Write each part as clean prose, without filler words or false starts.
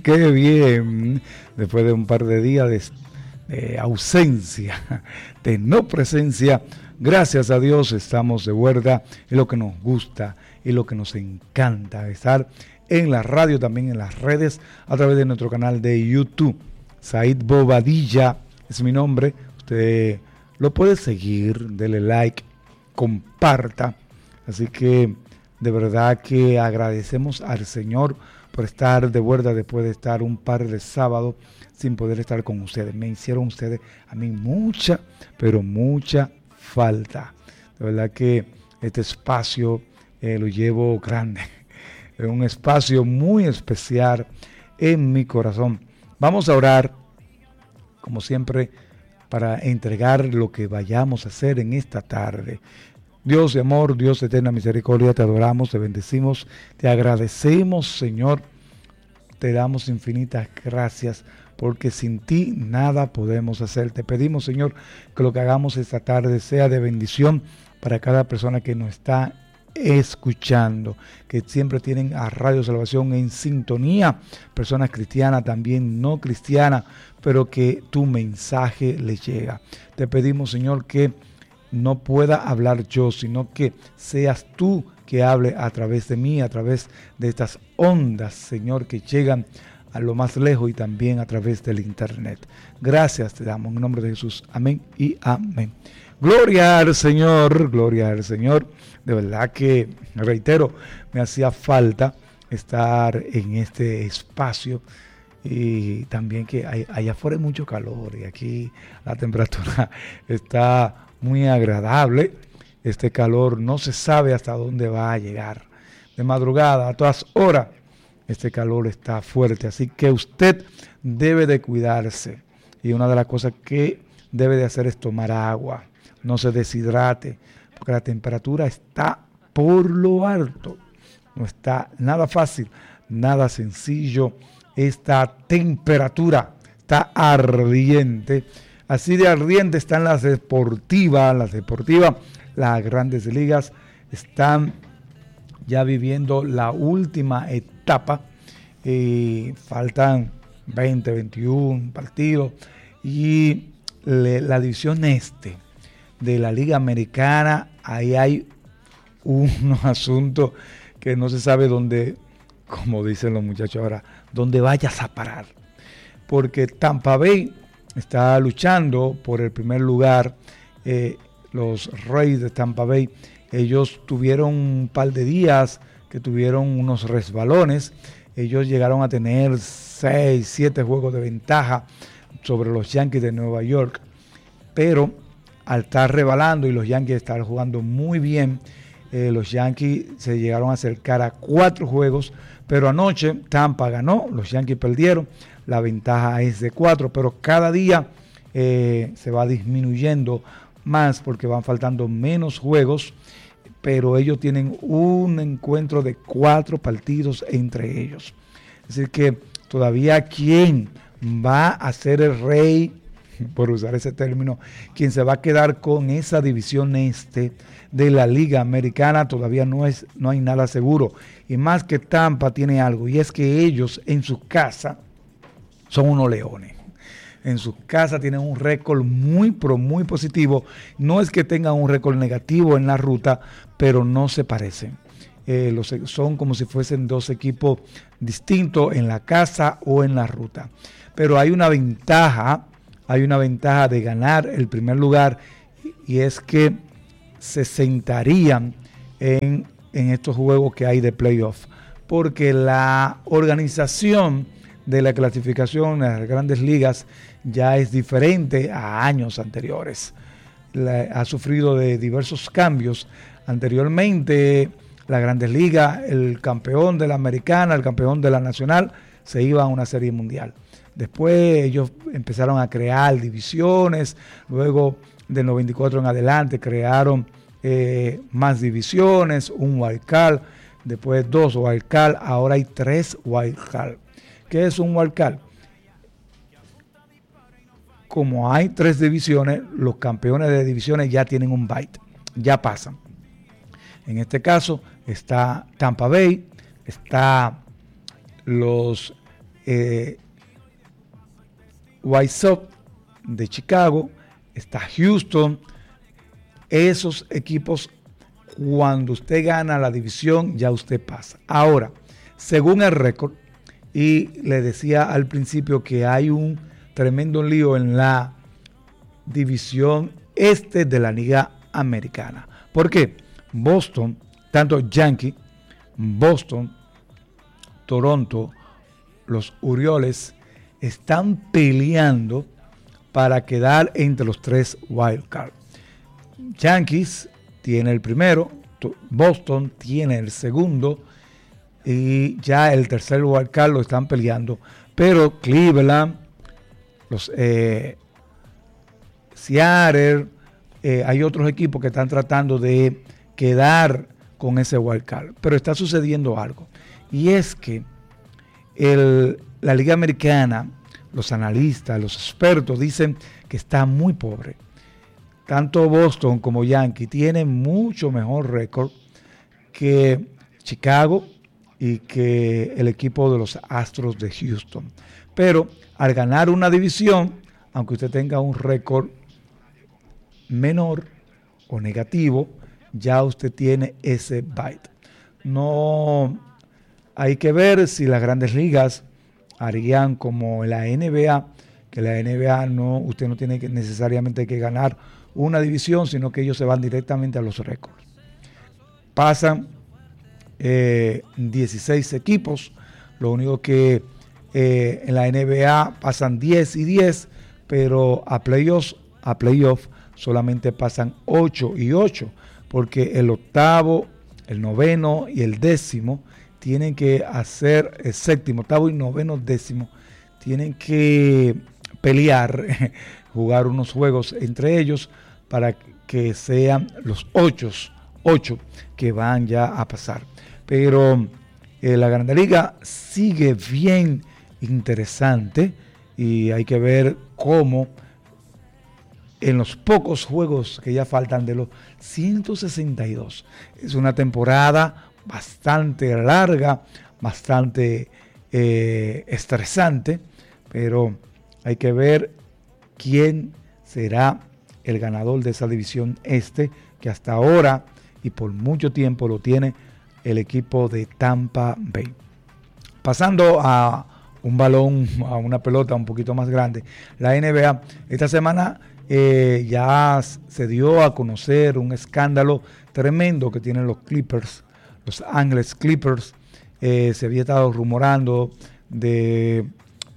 qué bien. Después de un par de días de ausencia, de no presencia, gracias a Dios estamos de vuelta. Es lo que nos gusta y lo que nos encanta, estar en la radio, también en las redes, a través de nuestro canal de YouTube. Said Bobadilla es mi nombre. Usted lo puede seguir, dele like, comparta. Así que de verdad que agradecemos al Señor por estar de vuelta después de estar un par de sábados sin poder estar con ustedes. Me hicieron ustedes a mí mucha, pero mucha falta. De verdad que este espacio lo llevo grande. Es un espacio muy especial en mi corazón. Vamos a orar, como siempre, para entregar lo que vayamos a hacer en esta tarde. Dios de amor, Dios de eterna misericordia, te adoramos, te bendecimos, te agradecemos, Señor. Te damos infinitas gracias, porque sin ti nada podemos hacer. Te pedimos, Señor, que lo que hagamos esta tarde sea de bendición para cada persona que nos está escuchando, que siempre tienen a Radio Salvación en sintonía, personas cristianas, también no cristianas, pero que tu mensaje les llega. Te pedimos, Señor, que no pueda hablar yo, sino que seas tú que hable a través de mí, a través de estas ondas, Señor, que llegan a lo más lejos y también a través del internet. Gracias te damos en nombre de Jesús. Amén y amén. Gloria al Señor, gloria al Señor. De verdad que, reitero, me hacía falta estar en este espacio y también que allá afuera hay mucho calor y aquí la temperatura está muy agradable. Este calor no se sabe hasta dónde va a llegar. De madrugada, a todas horas, este calor está fuerte. Así que usted debe de cuidarse. Y una de las cosas que debe de hacer es tomar agua. No se deshidrate, porque la temperatura está por lo alto. No está nada fácil, nada sencillo. Esta temperatura está ardiente. Así de ardiente están las deportivas. Las grandes ligas están ya viviendo la última etapa. Faltan 20, 21 partidos. Y la división este de la Liga Americana, ahí hay unos asuntos que no se sabe dónde, como dicen los muchachos ahora, dónde vayas a parar. Porque Tampa Bay está luchando por el primer lugar. Los Reyes de Tampa Bay, ellos tuvieron un par de días que tuvieron unos resbalones. Ellos llegaron a tener 6, 7 juegos de ventaja sobre los Yankees de Nueva York, pero al estar rebalando y los Yankees estar jugando muy bien, los Yankees se llegaron a acercar a 4 juegos, pero anoche Tampa ganó, los Yankees perdieron, la ventaja es de 4, pero cada día se va disminuyendo más porque van faltando menos juegos, pero ellos tienen un encuentro de 4 partidos entre ellos. Es decir que todavía quien va a ser el rey, por usar ese término, quien se va a quedar con esa división este de la Liga Americana, todavía no hay nada seguro. Y más que Tampa tiene algo, y es que ellos en su casa son unos leones. En su casa tienen un récord muy positivo. No es que tengan un récord negativo en la ruta, pero no se parecen. Son como si fuesen 2 equipos distintos en la casa o en la ruta. Pero hay una ventaja de ganar el primer lugar, y es que se sentarían en estos juegos que hay de playoff, porque la organización de la clasificación de las grandes ligas ya es diferente a años anteriores. Ha sufrido de diversos cambios. Anteriormente, la Grandes Ligas, el campeón de la Americana, el campeón de la Nacional, se iba a una serie mundial. Después ellos empezaron a crear divisiones, luego del 94 en adelante crearon más divisiones, un wild card, después 2 wild card, ahora hay 3 wild card. ¿Qué es un wild card? Como hay 3 divisiones, los campeones de divisiones ya tienen un bye, ya pasan. En este caso está Tampa Bay, está los White Sox de Chicago, está Houston. Esos equipos, cuando usted gana la división, ya usted pasa. Ahora, según el récord, y le decía al principio que hay un tremendo lío en la división este de la Liga Americana. ¿Por qué? Boston, tanto Yankees, Boston, Toronto, los Orioles están peleando para quedar entre los 3 wild cards. Yankees tiene el primero, Boston tiene el segundo y ya el tercer wild card lo están peleando, pero Cleveland, los Seattle, hay otros equipos que están tratando de quedar con ese wild card, pero está sucediendo algo, y es que la Liga Americana, los analistas, los expertos dicen que está muy pobre. Tanto Boston como Yankees tienen mucho mejor récord que Chicago y que el equipo de los Astros de Houston. Pero al ganar una división, aunque usted tenga un récord menor o negativo, ya usted tiene ese bite. No hay que ver si las grandes ligas harían como la NBA, que la NBA no, usted no tiene que necesariamente que ganar una división, sino que ellos se van directamente a los récords. Pasan 16 equipos, lo único que en la NBA pasan 10 y 10, pero a playoff solamente pasan 8 y 8, porque el octavo, el noveno y el décimo tienen que hacer, el séptimo, octavo y noveno, décimo, tienen que pelear, jugar unos juegos entre ellos para que sean los 8 que van ya a pasar. Pero la Grande Liga sigue bien interesante y hay que ver cómo en los pocos juegos que ya faltan de los 162, es una temporada bastante larga, bastante estresante, pero hay que ver quién será el ganador de esa división este, que hasta ahora y por mucho tiempo lo tiene el equipo de Tampa Bay. Pasando a un balón, a una pelota un poquito más grande, la NBA, esta semana ya se dio a conocer un escándalo tremendo que tienen los Clippers, los Ángeles Clippers. Se había estado rumorando de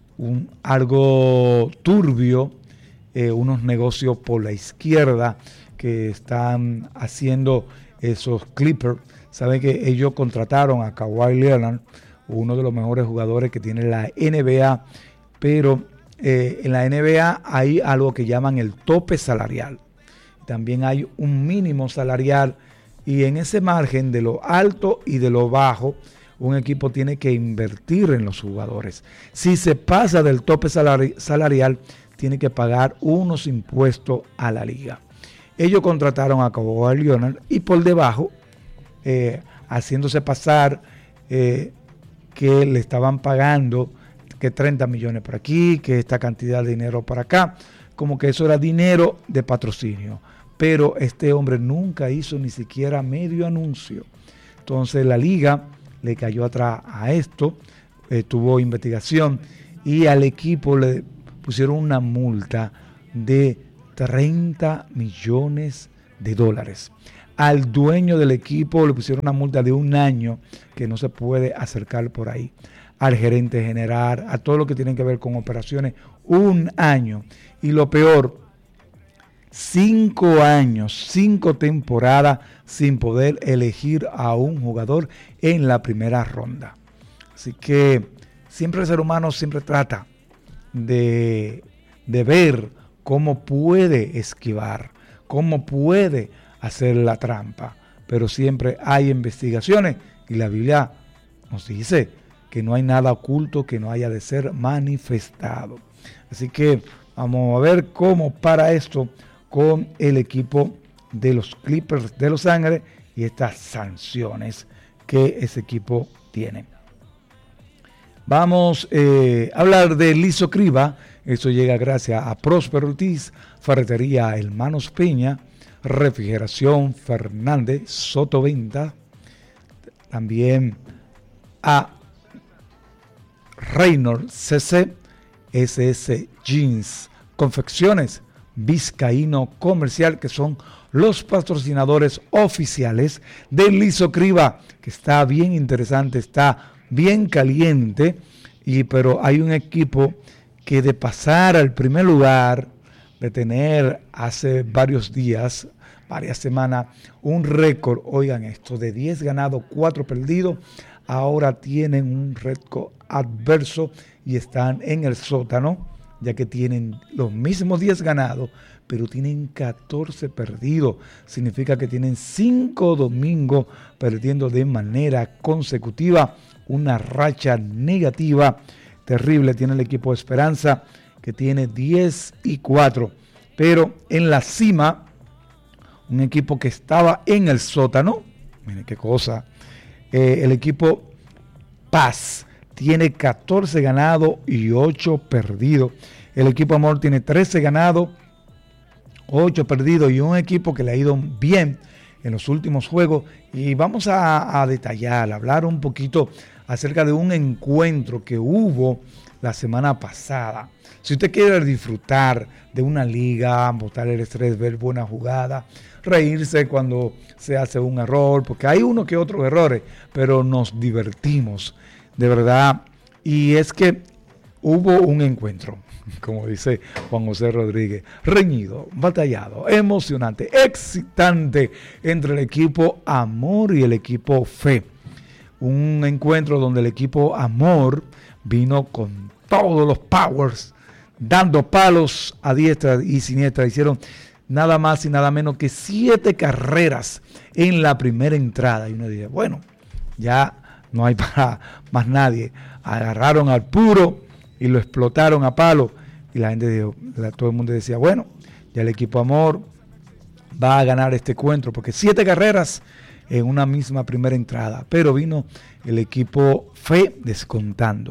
algo turbio, unos negocios por la izquierda que están haciendo esos Clippers. Saben que ellos contrataron a Kawhi Leonard, uno de los mejores jugadores que tiene la NBA, pero en la NBA hay algo que llaman el tope salarial. También hay un mínimo salarial, y en ese margen de lo alto y de lo bajo, un equipo tiene que invertir en los jugadores. Si se pasa del tope salarial, tiene que pagar unos impuestos a la liga. Ellos contrataron a Kawhi Leonard y por debajo, haciéndose pasar que le estaban pagando que 30 millones por aquí, que esta cantidad de dinero por acá, como que eso era dinero de patrocinio. Pero este hombre nunca hizo ni siquiera medio anuncio. Entonces la liga le cayó atrás a esto, tuvo investigación y al equipo le pusieron una multa de $30 millones. Al dueño del equipo le pusieron una multa de 1 año que no se puede acercar por ahí. Al gerente general, a todo lo que tiene que ver con operaciones, 1 año. Y lo peor, 5 años, 5 temporadas sin poder elegir a un jugador en la primera ronda. Así que siempre el ser humano siempre trata de ver cómo puede esquivar, cómo puede hacer la trampa, pero siempre hay investigaciones y la Biblia nos dice que no hay nada oculto que no haya de ser manifestado. Así que vamos a ver cómo para esto con el equipo de los Clippers de Los Ángeles y estas sanciones que ese equipo tiene. Vamos a hablar de Lisocriba. Esto llega gracias a Próspero Ortiz, Ferretería Hermanos Peña, Refrigeración Fernández, Sotoventa, también a Reynolds CC, SS Jeans, Confecciones Vizcaíno Comercial, que son los patrocinadores oficiales de Lisocriba, que está bien interesante, está bien caliente, pero hay un equipo que de pasar al primer lugar, de tener hace varias semanas, un récord, oigan esto, de 10 ganados, 4 perdidos, ahora tienen un récord adverso y están en el sótano, ya que tienen los mismos 10 ganados, pero tienen 14 perdidos. Significa que tienen 5 domingos perdiendo de manera consecutiva, una racha negativa terrible. Tiene el equipo Esperanza, que tiene 10-4, pero en la cima, un equipo que estaba en el sótano, miren qué cosa, el equipo Paz tiene 14 ganados y 8 perdidos. El equipo Amor tiene 13 ganados, 8 perdidos, y un equipo que le ha ido bien en los últimos juegos. Y vamos a detallar, hablar un poquito acerca de un encuentro que hubo la semana pasada. Si usted quiere disfrutar de una liga, botar el estrés, ver buena jugada, reírse cuando se hace un error, porque hay uno que otros errores, pero nos divertimos, de verdad. Y es que hubo un encuentro, como dice Juan José Rodríguez, reñido, batallado, emocionante, excitante, entre el equipo Amor y el equipo Fe. Un encuentro donde el equipo Amor vino con todos los powers, dando palos a diestra y siniestra. Hicieron nada más y nada menos que 7 carreras en la primera entrada. Y uno dice, bueno, ya no hay para más nadie. Agarraron al puro y lo explotaron a palo. Y la gente dijo, todo el mundo decía, bueno, ya el equipo Amor va a ganar este encuentro, porque 7 carreras en una misma primera entrada. Pero vino el equipo Fe descontando,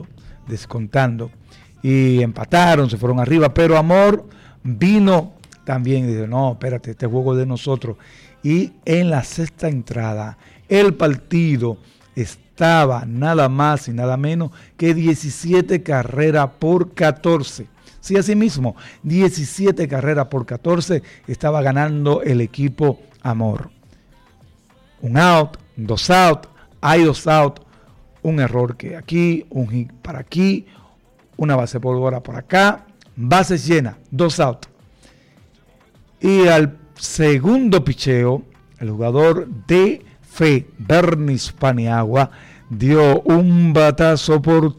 y empataron, se fueron arriba, pero Amor vino también y dijo, no, espérate, este juego es de nosotros. Y en la sexta entrada, el partido estaba nada más y nada menos que 17 carreras por 14. Sí, así mismo, 17 carreras por 14 estaba ganando el equipo Amor. Un out, 2 out, hay 2 out, un error que aquí, un hit para aquí, una base por bola por acá, bases llenas, 2 out. Y al segundo picheo, el jugador de Fe, Bernis Paniagua, dio un batazo por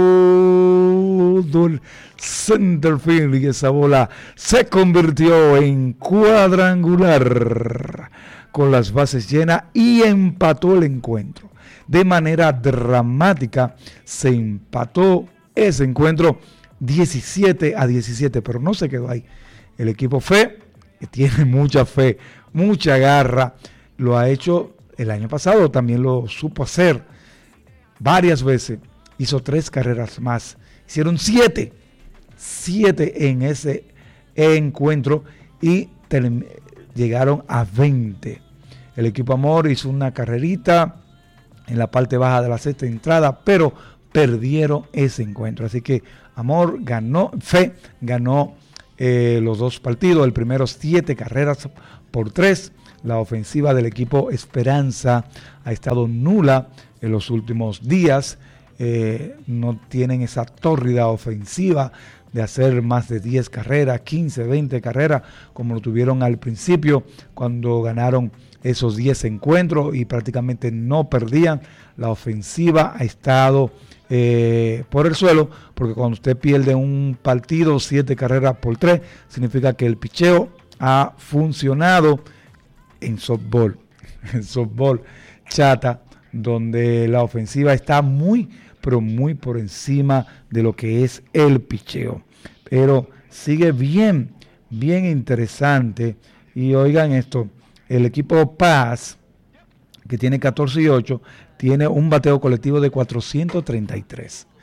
todo el center field y esa bola se convirtió en cuadrangular con las bases llenas y empató el encuentro. De manera dramática se empató ese encuentro 17-17, pero no se quedó ahí. El equipo Fe, que tiene mucha fe, mucha garra, lo ha hecho el año pasado, también lo supo hacer varias veces, hizo 3 carreras más, hicieron 7 en ese encuentro y llegaron a 20. El equipo Amor hizo una carrerita en la parte baja de la sexta entrada, pero perdieron ese encuentro. Así que Amor ganó, Fe ganó los 2 partidos. El primero 7 carreras por 3. La ofensiva del equipo Esperanza ha estado nula en los últimos días. No tienen esa tórrida ofensiva de hacer más de 10 carreras, 15, 20 carreras, como lo tuvieron al principio cuando ganaron esos 10 encuentros y prácticamente no perdían. La ofensiva ha estado por el suelo, porque cuando usted pierde un partido 7 carreras por 3, significa que el picheo ha funcionado en softball chata, donde la ofensiva está muy, pero muy por encima de lo que es el picheo. Pero sigue bien interesante. Y oigan esto, el equipo Paz, que tiene 14-8, tiene un bateo colectivo de 433.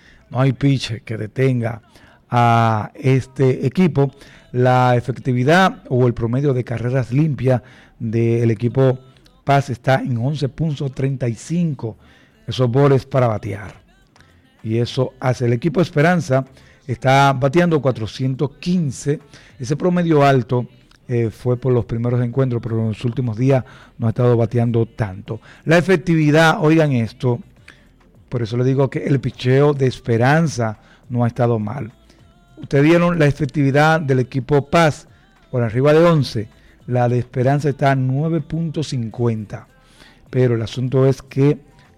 No hay pitcher que detenga a este equipo. La efectividad o el promedio de carreras limpias del equipo Paz está en 11.35. Esos boles para batear. Y eso hace el equipo Esperanza. Está bateando 415. Ese promedio alto fue por los primeros encuentros, pero en los últimos días no ha estado bateando tanto. La efectividad, oigan esto, por eso le digo que el picheo de Esperanza no ha estado mal. Ustedes vieron la efectividad del equipo Paz por arriba de 11. La de Esperanza está a 9.50. Pero el asunto es que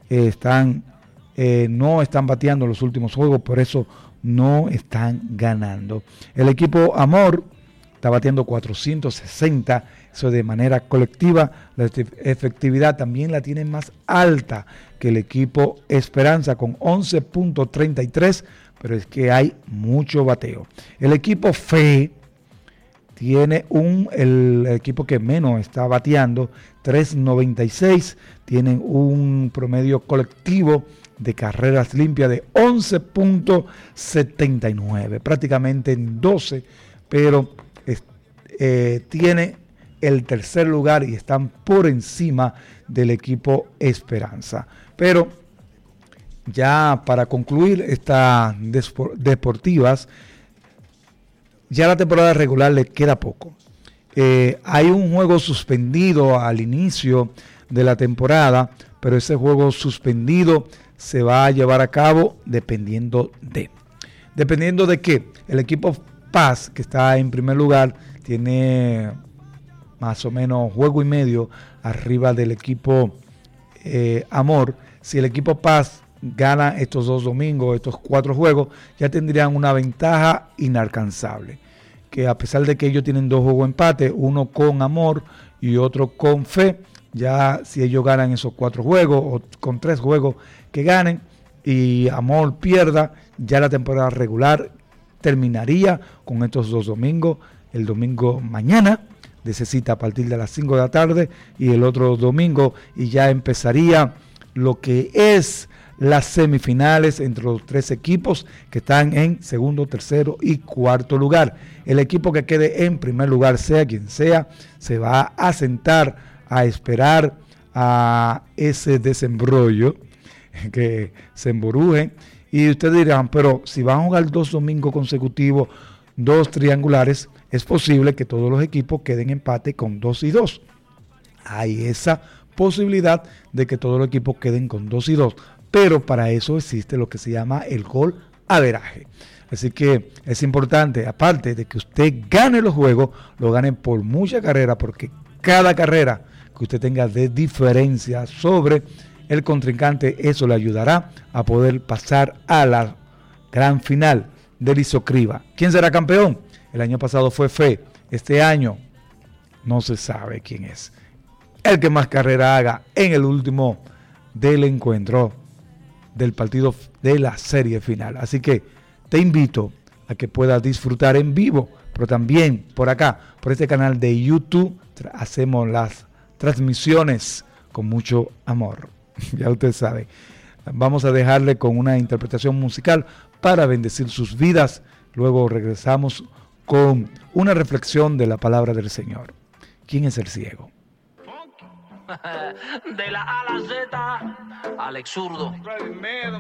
no están bateando los últimos juegos, por eso no están ganando. El equipo Amor está bateando 460, eso de manera colectiva. La efectividad también la tiene más alta que el equipo Esperanza con 11.33, pero es que hay mucho bateo. El equipo Fe tiene el equipo que menos está bateando, 3.96, tienen un promedio colectivo de carreras limpias de 11.79, prácticamente en 12, pero tiene el tercer lugar y están por encima del equipo Esperanza. Pero ya para concluir estas deportivas, ya la temporada regular le queda poco. Hay un juego suspendido al inicio de la temporada, pero ese juego suspendido se va a llevar a cabo dependiendo de qué. El equipo Paz, que está en primer lugar, tiene más o menos juego y medio arriba del equipo Amor. Si el equipo Paz gana estos 2 domingos, estos 4 juegos, ya tendrían una ventaja inalcanzable, que a pesar de que ellos tienen 2 juegos empate, uno con Amor y otro con Fe, ya si ellos ganan esos 4 juegos o con 3 juegos que ganen y Amor pierda, ya la temporada regular terminaría con estos 2 domingos. El domingo mañana de esa cita a partir de las 5 de la tarde y el otro domingo, y ya empezaría lo que es las semifinales entre los 3 equipos que están en segundo, tercero y cuarto lugar. El equipo que quede en primer lugar, sea quien sea, se va a sentar a esperar a ese desembrollo que se emborujen. Y ustedes dirán, pero si van a jugar 2 domingos consecutivos, 2 triangulares, es posible que todos los equipos queden empate con 2 y 2. Hay esa posibilidad de que todos los equipos queden con 2 y 2, pero para eso existe lo que se llama el gol averaje. Así que es importante, aparte de que usted gane los juegos, lo gane por mucha carrera, porque cada carrera que usted tenga de diferencia sobre el contrincante, eso le ayudará a poder pasar a la gran final del Isocriba. ¿Quién será campeón? El año pasado fue Fe, este año no se sabe quién es. El que más carrera haga en el último del encuentro del partido de la serie final. Así que te invito a que puedas disfrutar en vivo, pero también por acá, por este canal de YouTube, hacemos las transmisiones con mucho amor. Ya usted sabe. Vamos a dejarle con una interpretación musical para bendecir sus vidas. Luego regresamos con una reflexión de la palabra del Señor. ¿Quién es el ciego? De la A a la Z, Alex Zurdo.